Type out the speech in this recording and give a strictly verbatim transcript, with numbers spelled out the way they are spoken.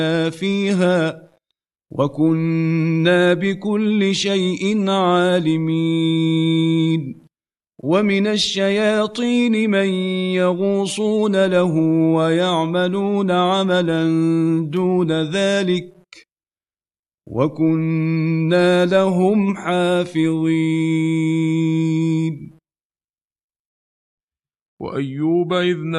فيها وكنا بكل شيء عالمين. ومن الشياطين من يغوصون له ويعملون عملا دون ذلك وكنا لهم حافظين. وأيوب إذ